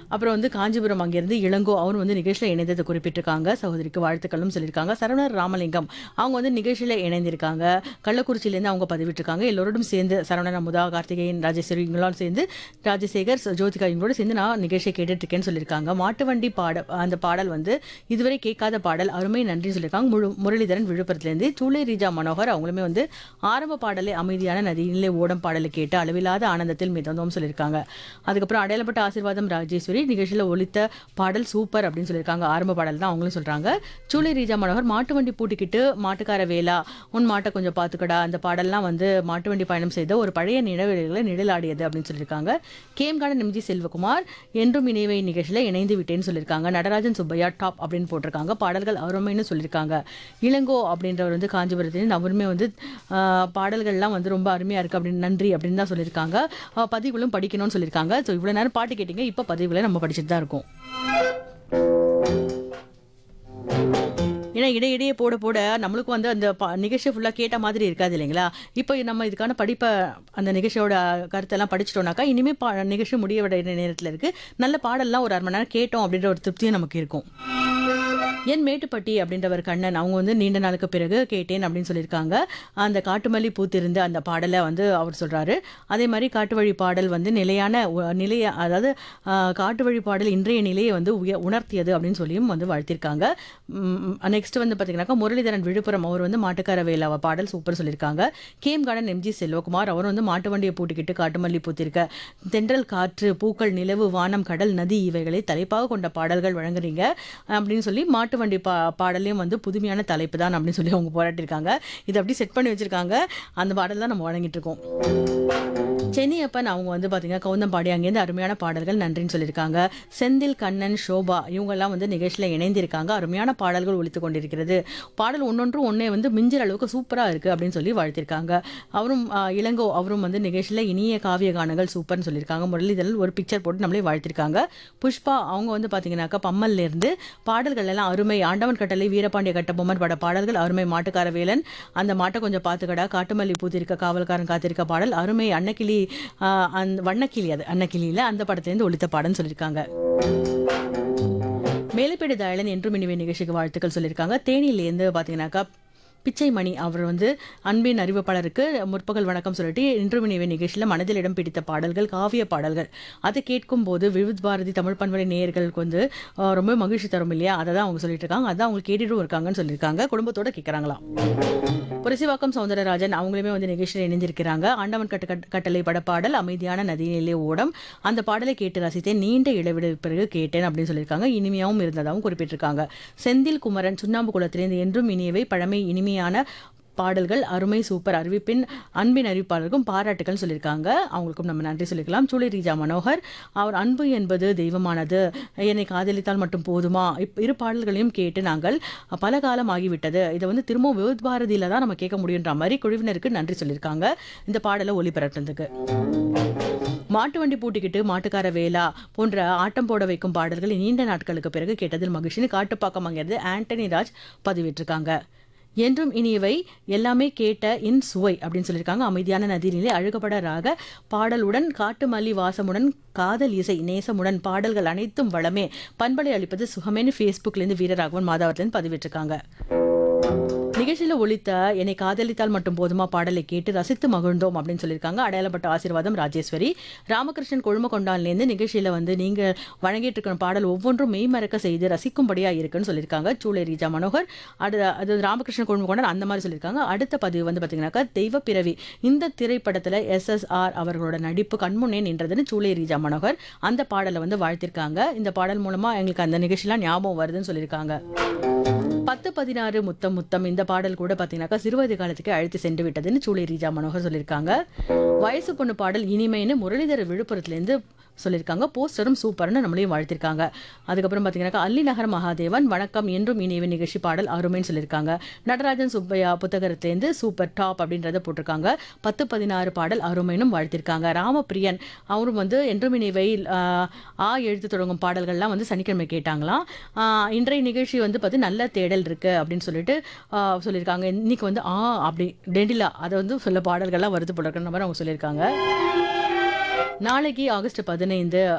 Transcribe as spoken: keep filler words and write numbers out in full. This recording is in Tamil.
அப்புறம் வந்து காஞ்சிபுரம் அங்கேருந்து இளங்கோ அவர் வந்து நிகழ்ச்சியில் இணைந்ததை குறிப்பிட்டிருக்காங்க. சகோதரிக்கு வாழ்த்துக்களும் சொல்லியிருக்காங்க. சரவணர் ராமலிங்கம் அவங்க வந்து நிகழ்ச்சியில் இணைந்திருக்காங்க. கள்ளக்குறிச்சியிலேருந்து அவங்க பதிவிட்டிருக்காங்க. எல்லோரோடும் சேர்ந்து சரவணன், அமுதா, கார்த்திகேயன், ராஜேஸ்வரி இவங்களோட சேர்ந்து ராஜசேகர், ஜோதிகா இவங்களோட சேர்ந்து நான் நிகழ்ச்சியை கேட்டுட்டு இருக்கேன்னு சொல்லியிருக்காங்க. மாட்டு வண்டி பாட அந்த பாடல் வந்து இதுவரை கேட்காத பாடல், அருமை, நன்றின்னு சொல்லியிருக்காங்க. முழு முரளிதரன் விழுப்புரத்துலேருந்து. சூளை ரீஜா மனோகர் அவங்களுமே வந்து ஆரம்ப பாடலை அமைதியான நதியிலே ஓடம் பாடலை கேட்டு அளவில்லாத ஆனந்தத்தில் மிதந்தோம் சொல்லியிருக்காங்க. அதுக்கப்புறம் அடையாளப்பட்ட ஆசீர்வாதம் ராஜேஸ்வரி நிகழ்ச்சியில் ஒலித்த பாடல் சூப்பர் அப்படின்னு சொல்லியிருக்காங்க. ஆரம்ப பாடல் தான் அவங்களும் சொல்றாங்க. சூளை ரீஜா மனோகர் மாட்டு வண்டி பூட்டிக்கிட்டு மாட்டுக்கார வேலா உன் மாட்டை கொஞ்சம் பார்த்துக்கடா அந்த பாடல்லாம் வந்து மாட்டு வண்டி பயணம் செய்த ஒரு பழைய நினைவுகளை நிழலாடியது அப்படின்னு சொல்லியிருக்காங்க. கேம்கான எம்ஜி செல்வகுமார் என்றும் இணைவை நிகழ்ச்சியில் இணைந்து விட்டேன்னு சொல்லியிருக்காங்க. நடராஜன் சுப்பையா டாப் அப்படின்னு போட்டிருக்காங்க. பாடல்கள் அருமைன்னு சொல்லியிருக்காங்க. இளங்கோ அப்படின்றவர் வந்து காஞ்சிபுரத்தில் அவருமே வந்து பாடல்கள்லாம் வந்து ரொம்ப அருமையா இருக்கு அப்படின்னு நன்றி அப்படின்னு தான் சொல்லியிருக்காங்க. பதிவுகளும் படிக்கணும்னு சொல்லியிருக்காங்க. ஸோ இவ்வளோ நேரம் பாட்டு கேட்டீங்க, இப்போ பதிவுகளை நம்ம படிச்சுட்டு தான் இருக்கோம். ஏன்னா இடையிடையே போட போட நம்மளுக்கும் வந்து அந்த நிகழ்ச்சி ஃபுல்லாக கேட்ட மாதிரி இருக்காது இல்லைங்களா? இப்போ நம்ம இதுக்கான படிப்பை அந்த நிகழ்ச்சியோட கருத்தெல்லாம் படிச்சிட்டோம்னாக்கா இனிமேல் பா நிகழ்ச்சி முடிய விட நேரத்தில் இருக்கு நல்ல பாடல்லாம் ஒரு அரை மணி நேரம் கேட்டோம் அப்படின்ற ஒரு திருப்தியும் நமக்கு இருக்கும். என் மேட்டுப்பட்டி அப்படின்றவர் கண்ணன் அவங்க வந்து நீண்ட நாளுக்கு பிறகு கேட்டேன் அப்படின்னு சொல்லியிருக்காங்க. அந்த காட்டுமல்லி பூத்திருந்த அந்த பாடலை வந்து அவர் சொல்றாரு. அதே மாதிரி காட்டு வழி பாடல் வந்து நிலையான நிலைய அதாவது காட்டு வழி பாடல் இன்றைய நிலையை வந்து உய உணர்த்தியது அப்படின்னு சொல்லியும் வந்து வாழ்த்திருக்காங்க. நெக்ஸ்ட் வந்து பார்த்தீங்கன்னாக்கா முரளிதரன் விழுப்புரம் அவர் வந்து மாட்டுக்கார வேலாவ பாடல் சூப்பர் சொல்லியிருக்காங்க. கேம் கார்டன் எம்ஜி செல்வகுமார் அவர் வந்து மாட்டு வண்டியை பூட்டிக்கிட்டு காட்டுமல்லி பூத்திருக்க தென்றல் காற்று பூக்கள் நிலவு வானம் கடல் நதி இவைகளை தலைப்பாக கொண்ட பாடல்கள் வழங்குறீங்க அப்படின்னு சொல்லி மாட்டு வண்டி பா பாடலையும் வந்து புதுமையான தலைப்பு தான் அப்படின்னு சொல்லி அவங்க போராட்டிருக்காங்க. இதை அப்படி செட் பண்ணி வச்சிருக்காங்க. அந்த பாடல் தான் நம்ம வழங்கிட்டு இருக்கோம். சென்னியப்பன் அவங்க வந்து பார்த்தீங்கன்னா கவுந்தம்பாடி அங்கேருந்து அருமையான பாடல்கள் நன்றின்னு சொல்லியிருக்காங்க. செந்தில், கண்ணன், ஷோபா இவங்கெல்லாம் வந்து நிகழ்ச்சியில் இணைந்திருக்காங்க. அருமையான பாடல்கள் ஒலித்து கொண்டிருக்கிறது. பாடல் ஒன்னொன்று ஒன்னே வந்து மிஞ்சிற அளவுக்கு சூப்பராக இருக்குது அப்படின்னு சொல்லி வாழ்த்திருக்காங்க. அவரும் இளங்கோ அவரும் வந்து நிகழ்ச்சியில் இனிய காவிய கானங்கள் சூப்பர்னு சொல்லியிருக்காங்க. முரளிதரன் ஒரு பிக்சர் போட்டு நம்மளே வாழ்த்திருக்காங்க. புஷ்பா அவங்க வந்து பார்த்தீங்கன்னாக்கா பம்மல்லேருந்து பாடல்கள் எல்லாம் அருமை, ஆண்டவன் கட்டளை, வீரபாண்டிய கட்டபொம்மன் பட பாடல்கள் அருமை, மாட்டுக்கார வேலன் அந்த மாட்டை கொஞ்சம் பார்த்துக்கடா, காட்டுமல்லி பூத்திருக்க காவல்காரன் காத்திருக்க பாடல் அருமை, அன்னக்கிளி அந்த வண்ணக்கிளி அது அன்னக்கிளியில அந்த படத்திலேருந்து ஒலித்த பாடன்னு சொல்லியிருக்காங்க. மேலப்பேடு தயலன் என்றும் இனிவே நிகழ்ச்சிக்கு வாழ்த்துக்கள் சொல்லியிருக்காங்க. தேனியிலேருந்து பார்த்தீங்கன்னாக்கா பிச்சை மணி அவர் வந்து அன்பின் அறிவிப்பாளருக்கு முற்பகல் வணக்கம் சொல்லிட்டு இன்று இனிவே நிகழ்ச்சியில் மனதில் இடம் பிடித்த பாடல்கள் காவிய பாடல்கள் அதை கேட்கும் போது விவித் பாரதி தமிழ் பண்பலை நேயர்களுக்கு வந்து ரொம்ப மகிழ்ச்சி தரும் இல்லையா? அதை தான் அவங்க சொல்லிட்டு இருக்காங்க. அதான் அவங்க கேட்டுட்டும் இருக்காங்கன்னு சொல்லியிருக்காங்க. குடும்பத்தோட கேட்குறாங்களாம். புரசிவாக்கம் சௌந்தரராஜன் அவங்களுமே வந்து நிகழ்ச்சியில் இணைஞ்சிருக்கிறாங்க. ஆண்டவன் கட்டு கட்டளை பட பாடல் அமைதியான நதியிலே ஓடம் அந்த பாடலை கேட்டு ரசித்தேன், நீண்ட இடைவெளி பிறகு கேட்டேன் அப்படின்னு சொல்லியிருக்காங்க. இனிமையாகவும் இருந்ததாகவும் குறிப்பிட்டிருக்காங்க. செந்தில் குமரன் சுண்ணாம்பு குளத்திலிருந்து என்றும் இனியவை பழமை இனிமையான பாடல்கள் அருமை சூப்பர் அறிவிப்பின் அன்பின் அறிவிப்பாளருக்கும் பாராட்டுகள் சொல்லியிருக்காங்க. அவங்களுக்கும் நம்ம நன்றி சொல்லிக்கலாம். சூளை ரீஜா மனோகர் அவர் அன்பு என்பது தெய்வமானது, என்னை காதலித்தால் மட்டும் போதுமா இப் இரு பாடல்களையும் கேட்டு நாங்கள் பல காலம் ஆகிவிட்டது, இதை வந்து திரும்பவும் விவித் பாரதியில தான் நம்ம கேட்க முடியுன்ற மாதிரி குழுவினருக்கு நன்றி சொல்லியிருக்காங்க இந்த பாடலை ஒளிபரப்புறதுக்கு. மாட்டு வண்டி பூட்டிக்கிட்டு மாட்டுக்கார வேலா போன்ற ஆட்டம் போட வைக்கும் பாடல்கள் நீண்ட நாட்களுக்கு பிறகு கேட்டதில் மகிழ்ச்சின்னு காட்டுப்பாக்கம் அங்கிருந்து ஆண்டனி ராஜ் பதிவிட்டிருக்காங்க. என்றும் இனியவை எல்லாமே கேட்ட இன் சுவை அப்படின்னு சொல்லியிருக்காங்க. அமைதியான நதியிலே அழுகப்பட ராக பாடலுடன் காட்டுமல்லி வாசமுடன் காதல் இசை நேசமுடன் பாடல்கள் அனைத்தும் வளமே பண்பலை அளிப்பது சுகமேனு ஃபேஸ்புக்லேருந்து வீரராகவன் மாதாவத்திலேருந்து பதிவிட்டிருக்காங்க. நிகழ்ச்சியில் ஒலித்த என்னை காதலித்தால் மட்டும் போதுமா பாடலை கேட்டு ரசித்து மகிழ்ந்தோம் அப்படின்னு சொல்லியிருக்காங்க. அடையாளப்பட்ட ஆசீர்வாதம் ராஜேஸ்வரி. ராமகிருஷ்ணன் கொழுமக்கொண்டான்லேருந்து நிகழ்ச்சியில் வந்து நீங்கள் வழங்கிட்டு இருக்கிற பாடல் ஒவ்வொன்றும் மெய்மறக்க செய்து ரசிக்கும்படியாக இருக்குன்னு சொல்லியிருக்காங்க. சூளை ரீஜா மனோகர் அது அது ராமகிருஷ்ணன் கொழுமக்கொண்டான் அந்த மாதிரி சொல்லியிருக்காங்க. அடுத்த பதிவு வந்து பார்த்தீங்கன்னாக்கா தெய்வ பிறவி இந்த திரைப்படத்தில் எஸ் எஸ் ஆர் அவர்களோட நடிப்பு கண்முன்னே நின்றதுன்னு சூளை ரீஜா மனோகர் அந்த பாடலை வந்து வாழ்த்திருக்காங்க. இந்த பாடல் மூலமாக எங்களுக்கு அந்த நிகழ்ச்சியெலாம் ஞாபகம் வருதுன்னு சொல்லியிருக்காங்க. பத்து பதினாறு முத்தம் முத்தம் இந்த பாடல் கூட பார்த்தீங்கன்னாக்கா சிறுவயது காலத்துக்கு அழைத்து சென்று விட்டதுன்னு சூளை ரீஜா மனோகர் சொல்லியிருக்காங்க. வயசு பொண்ணு பாடல் இனிமைன்னு முரளிதர விழுப்புரத்துலேருந்து சொல்லியிருக்காங்க. போஸ்டரும் சூப்பர்னு நம்மளையும் வாழ்த்திருக்காங்க. அதுக்கப்புறம் பார்த்தீங்கன்னாக்கா அல்லி நகர் மகாதேவன் வணக்கம் என்றும் இனிவே நிகழ்ச்சி பாடல் அருமைன்னு சொல்லியிருக்காங்க. நடராஜன் சுப்பையா புத்தகத்திலேருந்து சூப்பர் டாப் அப்படின்றத போட்டிருக்காங்க. பத்து பதினாறு பாடல் அருமைனும் வாழ்த்திருக்காங்க. ராமபிரியன் அவரும் வந்து என்றும் இனிவை ஆ எழுத்து தொடங்கும் பாடல்கள்லாம் வந்து சனிக்கிழமை கேட்டாங்களாம். இன்றைய நிகழ்ச்சி வந்து பார்த்து நல்ல தேடல் இருக்கு அப்படின்னு சொல்லிட்டு சொல்லியிருக்காங்க. இன்னைக்கு வந்து ஆ அப்படி டெண்டிலா அதை வந்து சொல்ல பாடல்கள்லாம் வருது போல இருக்குன்ற மாதிரி அவங்க சொல்லியிருக்காங்க. நாளைக்கு ஆகஸ்ட் பதினைந்து